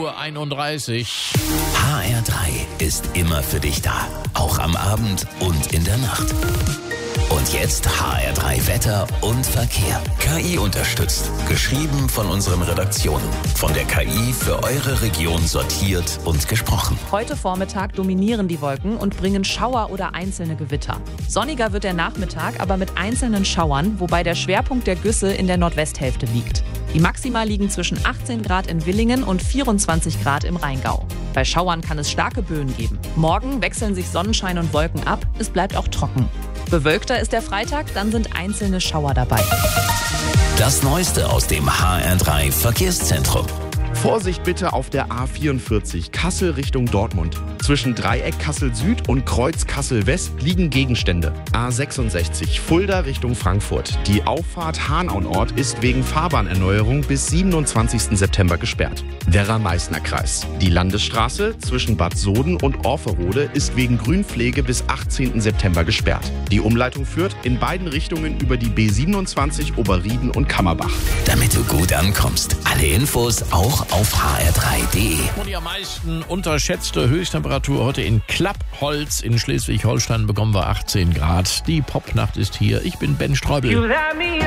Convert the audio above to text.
8:31 Uhr. HR3 ist immer für dich da. Auch am Abend und in der Nacht. Und jetzt HR3 Wetter und Verkehr. KI unterstützt. Geschrieben von unseren Redaktionen. Von der KI für eure Region sortiert und gesprochen. Heute Vormittag dominieren die Wolken und bringen Schauer oder einzelne Gewitter. Sonniger wird der Nachmittag, aber mit einzelnen Schauern, wobei der Schwerpunkt der Güsse in der Nordwesthälfte liegt. Die Maxima liegen zwischen 18 Grad in Villingen und 24 Grad im Rheingau. Bei Schauern kann es starke Böen geben. Morgen wechseln sich Sonnenschein und Wolken ab, es bleibt auch trocken. Bewölkter ist der Freitag, dann sind einzelne Schauer dabei. Das Neueste aus dem HR3 Verkehrszentrum. Vorsicht bitte auf der A44 Kassel Richtung Dortmund. Zwischen Dreieck Kassel Süd und Kreuz Kassel West liegen Gegenstände. A66 Fulda Richtung Frankfurt. Die Auffahrt Hanau-Nord ist wegen Fahrbahnerneuerung bis 27. September gesperrt. Werra-Meißner-Kreis. Die Landesstraße zwischen Bad Soden und Orferode ist wegen Grünpflege bis 18. September gesperrt. Die Umleitung führt in beiden Richtungen über die B27 Oberrieden und Kammerbach. Damit du gut ankommst. Alle Infos auch auf hr3.de. Und die am meisten unterschätzte Höchsttemperatur heute in Klappholz in Schleswig-Holstein bekommen wir 18 Grad. Die Popnacht ist hier. Ich bin Ben Streubel.